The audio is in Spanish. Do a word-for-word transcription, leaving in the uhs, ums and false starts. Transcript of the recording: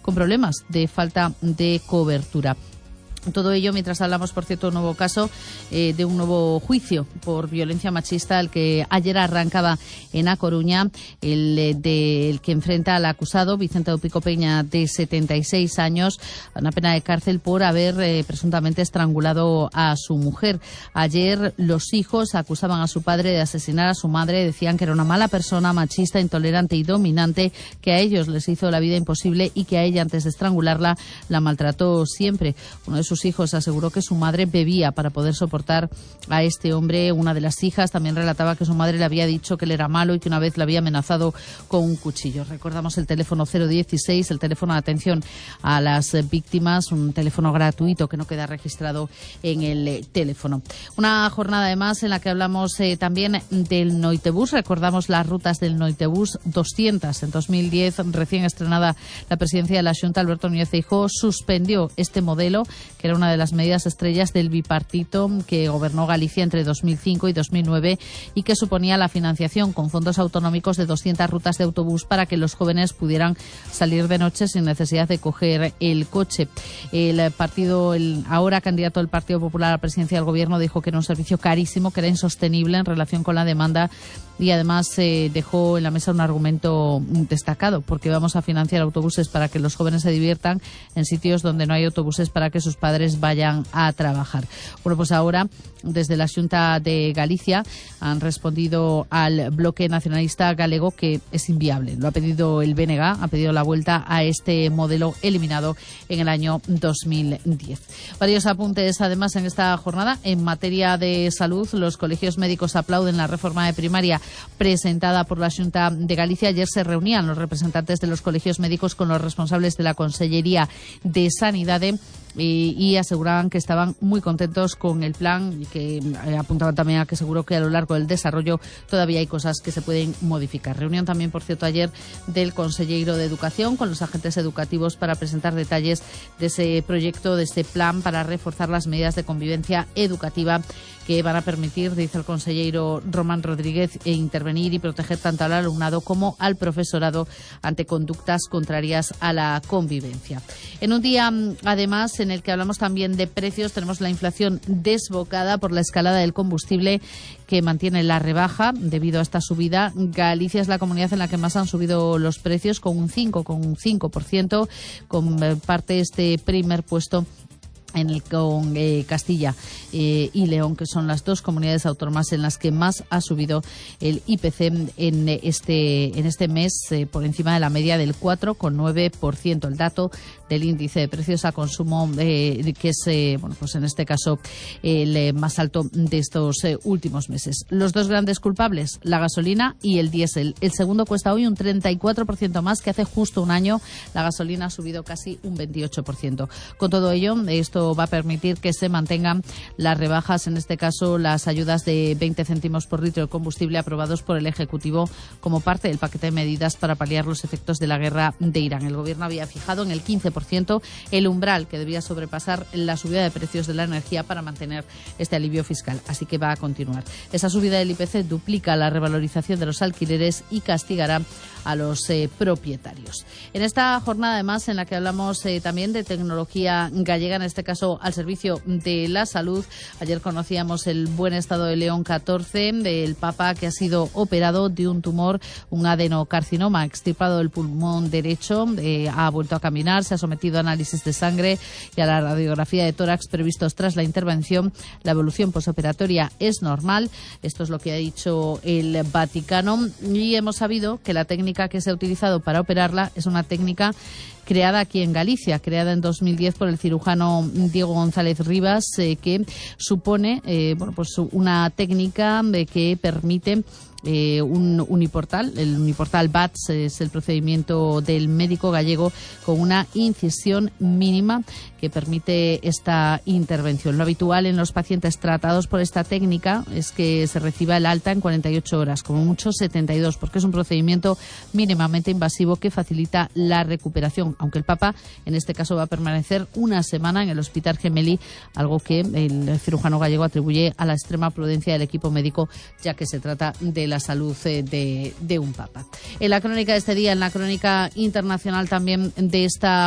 con problemas de falta de cobertura. Todo ello mientras hablamos, por cierto, de un nuevo caso, eh, de un nuevo juicio por violencia machista, el que ayer arrancaba en A Coruña, el eh, del que enfrenta al acusado, Vicente do Pico Peña, de setenta y seis años, a una pena de cárcel por haber eh, presuntamente estrangulado a su mujer. Ayer los hijos acusaban a su padre de asesinar a su madre, decían que era una mala persona, machista, intolerante y dominante, que a ellos les hizo la vida imposible y que a ella, antes de estrangularla, la maltrató siempre. Uno de sus hijos aseguró que su madre bebía para poder soportar a este hombre. Una de las hijas también relataba que su madre le había dicho que él era malo y que una vez le había amenazado con un cuchillo. Recordamos el teléfono cero dieciséis, el teléfono de atención a las víctimas, un teléfono gratuito que no queda registrado en el teléfono. Una jornada además en la que hablamos eh, también del Noitebús. Recordamos las rutas del Noitebús, doscientas en dos mil diez, recién estrenada la presidencia de la Xunta, Alberto Núñez Feijóo suspendió este modelo, que era una de las medidas estrellas del bipartito que gobernó Galicia entre dos mil cinco y dos mil nueve y que suponía la financiación con fondos autonómicos de doscientas rutas de autobús para que los jóvenes pudieran salir de noche sin necesidad de coger el coche. El partido, el ahora candidato del Partido Popular a la presidencia del Gobierno, dijo que era un servicio carísimo, que era insostenible en relación con la demanda, y además eh, dejó en la mesa un argumento destacado, porque vamos a financiar autobuses para que los jóvenes se diviertan en sitios donde no hay autobuses para que sus padres vayan a trabajar. Bueno, pues ahora desde la Xunta de Galicia han respondido al bloque nacionalista galego que es inviable. Lo ha pedido el B N G, ha pedido la vuelta a este modelo eliminado en el año dos mil diez. Varios apuntes además en esta jornada. En materia de salud, los colegios médicos aplauden la reforma de primaria presentada por la Xunta de Galicia. Ayer se reunían los representantes de los colegios médicos con los responsables de la Consellería de Sanidad y, y aseguraban que estaban muy contentos con el plan y que eh, apuntaban también a que seguro que a lo largo del desarrollo todavía hay cosas que se pueden modificar. Reunión también, por cierto, ayer del consejero de Educación con los agentes educativos para presentar detalles de ese proyecto, de ese plan para reforzar las medidas de convivencia educativa que van a permitir, dice el consejero Román Rodríguez, e intervenir y proteger tanto al alumnado como al profesorado ante conductas contrarias a la convivencia. En un día, además, en el que hablamos también de precios, tenemos la inflación desbocada por la escalada del combustible que mantiene la rebaja debido a esta subida. Galicia es la comunidad en la que más han subido los precios, con un cinco, con un cinco por ciento, comparte este primer puesto en el, con eh, Castilla eh, y León, que son las dos comunidades autónomas en las que más ha subido el I P C en este, en este mes, eh, por encima de la media del cuatro coma nueve por ciento. El dato del índice de precios a consumo, eh, que es, eh, bueno, pues en este caso, el eh, más alto de estos eh, últimos meses. Los dos grandes culpables, la gasolina y el diésel. El segundo cuesta hoy un treinta y cuatro por ciento más que hace justo un año. La gasolina ha subido casi un veintiocho por ciento. Con todo ello, esto va a permitir que se mantengan las rebajas, en este caso las ayudas de veinte céntimos por litro de combustible aprobados por el Ejecutivo como parte del paquete de medidas para paliar los efectos de la guerra de Irán. El Gobierno había fijado en el quince por ciento el umbral que debía sobrepasar la subida de precios de la energía para mantener este alivio fiscal, así que va a continuar. Esa subida del I P C duplica la revalorización de los alquileres y castigará a los eh, propietarios. En esta jornada, además, en la que hablamos eh, también de tecnología gallega, en este caso al servicio de la salud, ayer conocíamos el buen estado de León catorce, del Papa, que ha sido operado de un tumor, un adenocarcinoma extirpado del pulmón derecho, eh, ha vuelto a caminar, se ha sometido a análisis de sangre y a la radiografía de tórax previstos tras la intervención. La evolución posoperatoria es normal, esto es lo que ha dicho el Vaticano, y hemos sabido que la técnica que se ha utilizado para operarla es una técnica creada aquí en Galicia, creada en dos mil diez por el cirujano Diego González Rivas, eh, que supone eh, bueno, pues una técnica eh, que permite Eh, un uniportal. El uniportal B A T S es el procedimiento del médico gallego con una incisión mínima que permite esta intervención. Lo habitual en los pacientes tratados por esta técnica es que se reciba el alta en cuarenta y ocho horas, como mucho setenta y dos, porque es un procedimiento mínimamente invasivo que facilita la recuperación, aunque el Papa en este caso va a permanecer una semana en el Hospital Gemelli, algo que el cirujano gallego atribuye a la extrema prudencia del equipo médico, ya que se trata de la salud de, de un Papa. En la crónica de este día, en la crónica internacional también de esta